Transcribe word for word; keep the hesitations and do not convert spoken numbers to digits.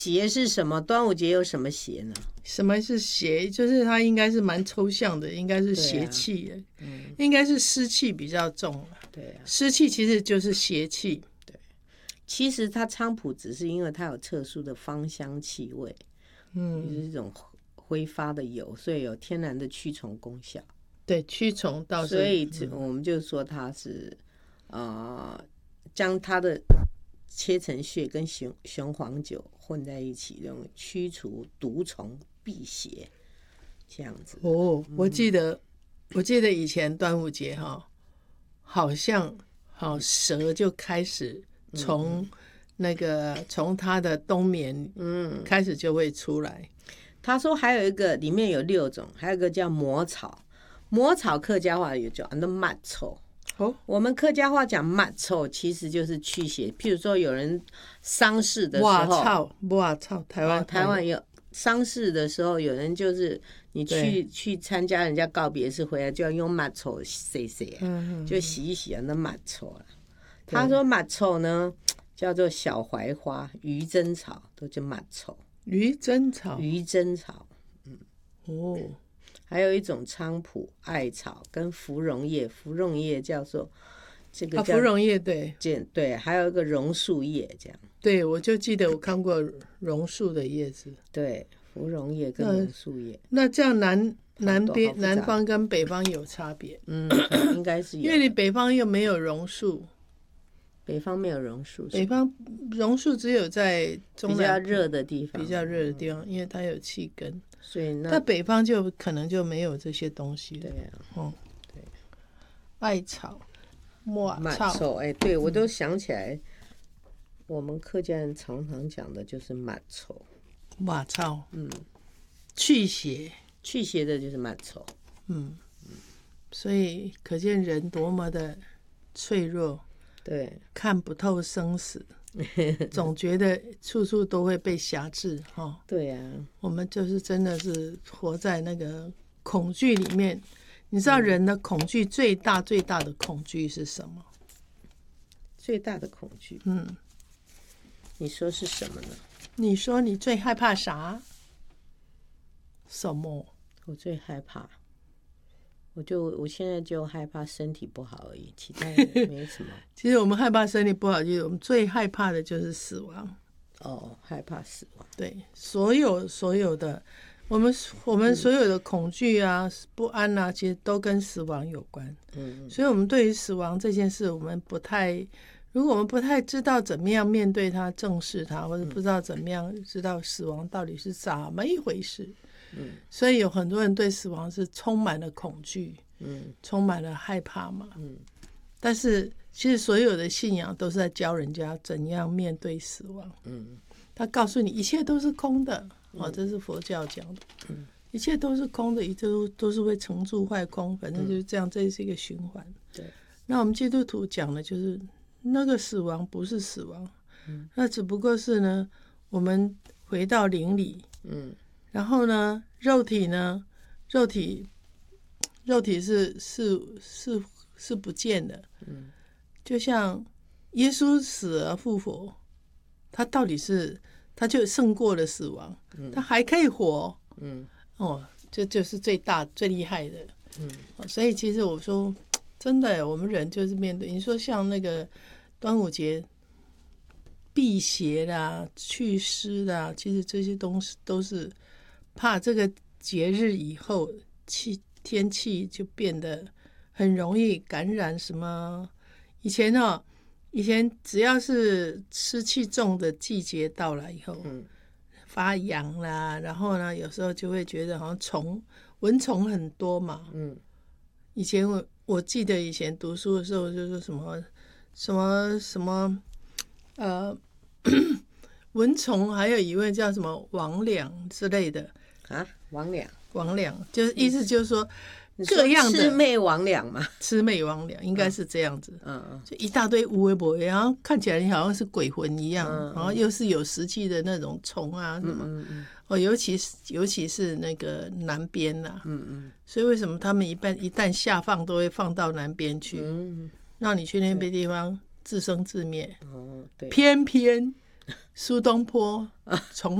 邪是什么？端午节有什么邪呢？ 什么是邪？就是它应该是蛮抽象的，应该是邪气的，啊嗯、应该是湿气比较重了。 对啊， 湿气其实就是邪气。 对，其实它菖蒲只是因为它有特殊的芳香气味，嗯，就是一种挥发的油，所以有天然的驱虫功效。 对，驱虫倒是， 所以我们就说它是，呃，将它的切成屑跟雄雄黄酒混在一起，用驱除毒虫辟邪，这样子。 哦，我记得，嗯、我记得以前端午节哈，好像好蛇就开始从那个从它的冬眠嗯开始就会出来。 他说还有一个里面有六种，还有一个叫魔草，魔草客家话有叫那抹臭。哦，我们客家话讲抹臭，其实就是驱邪。譬如说有人丧事的时候， 哇操，哇操，台湾、哦、 台湾有丧事的时候，有人就是你去去参加人家告别式回来，就要用抹臭洗洗，嗯，就洗一洗啊，那抹臭了。他说抹臭呢叫做小槐花、鱼针草，都叫抹臭。 鱼针草， 鱼针草，嗯， 哦。 还有一种菖蒲、艾草跟芙蓉叶，芙蓉叶叫做这个叫、 啊、芙蓉叶，对对，还有一个榕树叶，这样。 对，我就记得我看过榕树的叶子。 对，芙蓉叶跟榕树叶。 那这样南南边南方跟北方有差别？ 嗯，应该是有， 因为你北方又没有榕树。 北方没有榕树， 北方榕树只有在中南比较热的地方， 比较热的地方，因为它有气根， 所以那但北方就可能就没有这些东西了。 对啊， 嗯， 对， 艾草、抹草，哎，对我都想起来，嗯、我们客家人常常讲的就是抹草， 抹草，嗯，去邪， 去邪的就是抹草， 嗯嗯，所以可见人多么的脆弱。 对， 看不透生死，总觉得处处都会被辖制哈。 对呀、啊， 我们就是真的是活在那个恐惧里面。你知道人的恐惧最大最大的恐惧是什么？ 最大的恐惧， 嗯， 你说是什么呢？ 你说你最害怕啥？什么？ 我最害怕。我就我现在就害怕身体不好而已，其他没什么。 其实我们害怕身体不好，就是我们最害怕的就是死亡。 哦，害怕死亡。 对，所有所有的我们我们所有的恐惧啊、嗯、不安啊，其实都跟死亡有关。嗯，所以我们对于死亡这件事，我们不太，如果我们不太知道怎么样面对它、正视它，或者不知道怎么样知道死亡到底是怎么一回事。嗯，所以有很多人对死亡是充满了恐惧，嗯，充满了害怕嘛，嗯。但是其实所有的信仰都是在教人家怎样面对死亡，嗯。他告诉你一切都是空的，嗯、哦，这是佛教讲的，嗯，一切都是空的，一切都都是会成住坏空，反正就是这样，嗯、这是一个循环。对。那我们基督徒讲的就是那个死亡不是死亡，嗯，那只不过是呢，我们回到灵里，嗯。然后呢，肉体呢，肉体，肉体是是是是不见的，嗯，就像耶稣死而复活，他到底是他就胜过了死亡，嗯，他还可以活，嗯，哦，这就是最大最厉害的，嗯，所以其实我说真的，我们人就是面对你说像那个端午节辟邪啦、祛湿啦，其实这些东西都是。怕这个节日以后气天气就变得很容易感染什么？以前哦，以前只要是湿气重的季节到来以后，嗯，发痒啦，然后呢，有时候就会觉得好像虫蚊虫很多嘛，嗯。以前我我记得以前读书的时候，就说什么什么什么，呃，蚊虫，还有一位叫什么魍魉之类的。 啊，魍魉， 魍魉就是意思就是说各样的魑魅魍魉嘛， 魑魅魍魉应该是这样子，嗯嗯，就一大堆乌龟博，然后看起来好像是鬼魂一样，嗯嗯，然后又是有实际的那种虫啊什么，嗯嗯，哦，尤其是尤其是那个南边呐，啊，嗯嗯，所以为什么他们一般一旦下放都会放到南边去，嗯，让你去那边地方自生自灭，哦，对，偏偏苏东坡从